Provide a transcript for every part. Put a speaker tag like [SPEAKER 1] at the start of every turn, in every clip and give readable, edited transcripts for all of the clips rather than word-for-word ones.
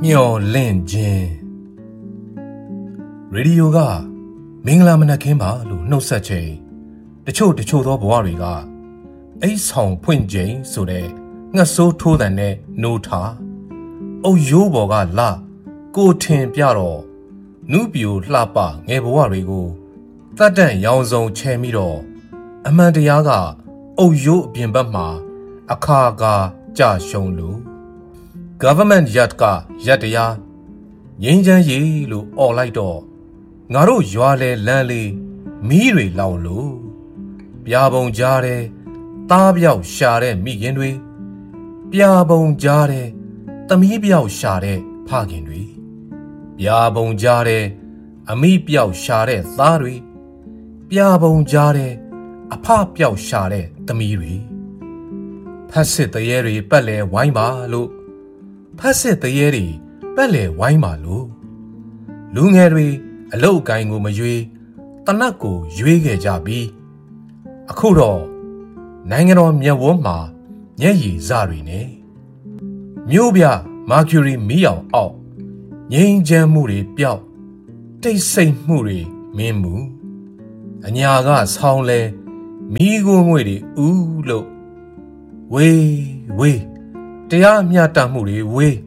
[SPEAKER 1] မျော်လင့်ခြင်းရေဒီယိုကမင်္ဂလာမနက်ခင်းပါလို့နှုတ်ဆက်ချိန်တချို့သောဘဝတွေကအိတ်ဆောင်ဖွင့်ချိန်ဆိုတဲ့ငှက်ဆိုးထိုးတဲ့နဲ့နိုးထားအုတ်ရိုးပေါ်ကလာကိုထင်ပြတော့နုပြိုလှပငယ်ဘဝတွေကိုတတ်တန့်ရောင်စုံချဲမိတော့အမှန်တရားကအုတ်ရိုးအပြင်ဘက်မှာအခါကာကြရှုံးလို့ government ရတ်ကရက်တရားငိမ့်ချမ်းရီလို့អော်လိုက်တော့ငါတို့ရွာလေလမ်းလေးမီးတွေလောင်လို့ပြာပုံကြားတဲ့သားပြောက်ရှာတဲ့မိခင်တွေပြာပုံကြားတဲ့သမီးပြောက်ရှာတဲ့ဖခင်တွေပြာပုံကြားတဲ့အမိပြောက်ရှာတဲ့သားတွေပြာပုံကြားတဲ့အဖပြောက်ရှာတဲ့သမီးတွေဖက်စစ်တရေတွေပတ်လဲဝိုင်းပါလို့ဖက်စစ်တရေတွေပတ်လဲဝိုင်းပါလို့လူငယ်တွေအလုတ်ကိုင်းကိုမရွေးတနတ်ကိုရွေးခဲ့ကြပြီးအခုတော့နိုင်ငံတော်မြတ်ဝန်းမှာညက်ရည်စတွေနဲ့မြို့ပြမာကျူရီမီးအောင်အောက်ငြိမ်းချမ်းမှုတွေပျောက်တိတ်ဆိတ်မှုတွေမင်းမှုအညာကဆောင်းလဲမီးကိုငွေတွေဥလို့ဝေးတရားမျှတမှုတွေဝေး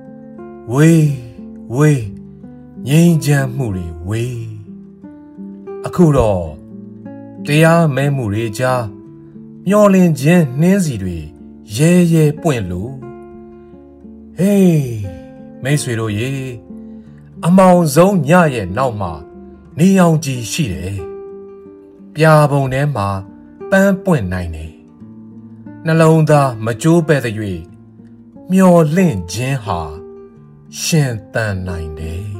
[SPEAKER 1] ငြိမ်းချမ်းမှုတွေဝေးအခုတော့တရားမဲမှုတွေကြားမျောလင့်ခြင်းနှင်းစီတွေရဲပွင့်လို့ဟေးမိတ်ဆွေတို့ရေအမောင်ဆုံးညရဲ့နောက်မှာနေအောင်ကြီးရှိတယ်ပြာပုံထဲမှာပန်းပွင့်နိုင်တယ်နှလုံးသားမကြိုးပဲ့တဲ့၍မျောလင့်ခြင်းဟာရှင်သန်နိုင်တယ်